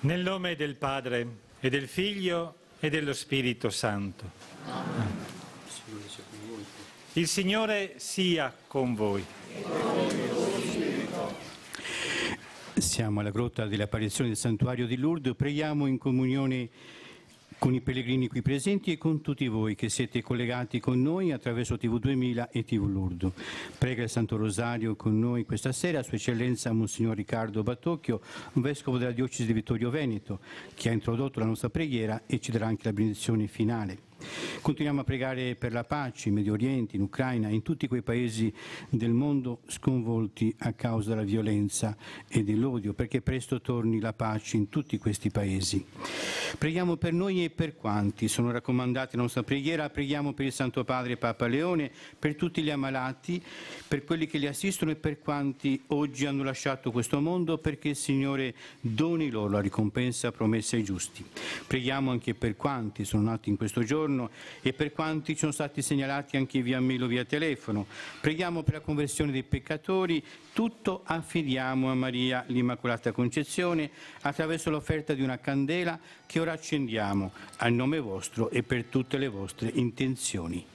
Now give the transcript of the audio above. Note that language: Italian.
Nel nome del Padre e del Figlio e dello Spirito Santo. Il Signore sia con voi. Siamo alla grotta dell'apparizione del santuario di Lourdes, preghiamo in comunione con i pellegrini qui presenti e con tutti voi che siete collegati con noi attraverso TV 2000 e TV Lourdes. Prega il Santo Rosario con noi questa sera Sua Eccellenza Monsignor Riccardo Battocchio, Vescovo della Diocesi di Vittorio Veneto, che ha introdotto la nostra preghiera e ci darà anche la benedizione finale. Continuiamo a pregare per la pace in Medio Oriente, in Ucraina e in tutti quei paesi del mondo sconvolti a causa della violenza e dell'odio, perché presto torni la pace in tutti questi paesi. Preghiamo per noi e per quanti sono raccomandati nella nostra preghiera, preghiamo per il Santo Padre Papa Leone, per tutti gli ammalati, per quelli che li assistono e per quanti oggi hanno lasciato questo mondo, perché il Signore doni loro la ricompensa promessa ai giusti. Preghiamo anche per quanti sono nati in questo giorno e per quanti ci sono stati segnalati anche via mail o via telefono. Preghiamo per la conversione dei peccatori, tutto affidiamo a Maria l'Immacolata Concezione attraverso l'offerta di una candela che ora accendiamo al nome vostro e per tutte le vostre intenzioni.